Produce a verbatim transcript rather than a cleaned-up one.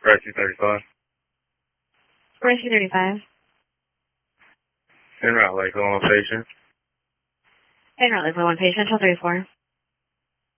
Rescue thirty-five. Rescue thirty-five. En route, like, on patient. En route, like, one patient, twelve thirty-four.